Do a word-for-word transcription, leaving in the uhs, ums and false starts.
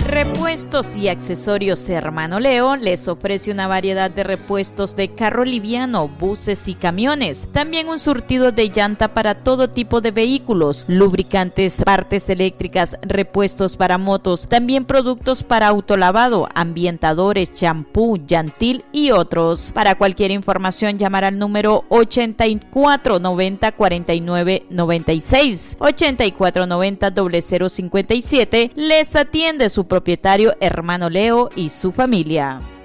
Repuestos y accesorios Hermano Leo les ofrece una variedad de repuestos de carro liviano, buses y camiones. También un surtido de llanta para todo tipo de vehículos, lubricantes, partes eléctricas, repuestos para motos, también productos para autolavado, ambientadores, champú, llantil y otros. Para cualquier información llamar al número ochenta y cuatro noventa cuarenta y nueve noventa y seis, ochenta y cuatro noventa cero cero cincuenta y siete. Les atiende su propietario Hermano Leo y su familia.